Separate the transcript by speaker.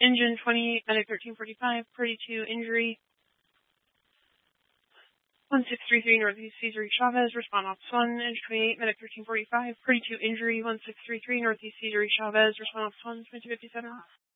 Speaker 1: Engine 28, medic 1345, party 2, injury. 1633 Northeast Cesar Chavez, respond Office 1, engine 28, medic 1345, party 2, injury. 1633 Northeast Cesar Chavez, respond Office 1, 2257.